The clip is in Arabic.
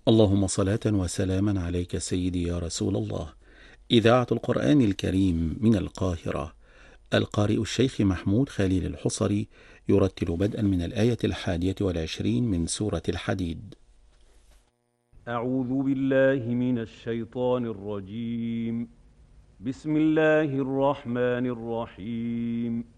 اللهم صلاة وسلاما عليك سيدي يا رسول الله. إذاعة القرآن الكريم من القاهرة. القارئ الشيخ محمود خليل الحصري يرتل بدءا من الآية 21 من سورة الحديد. أعوذ بالله من الشيطان الرجيم. بسم الله الرحمن الرحيم.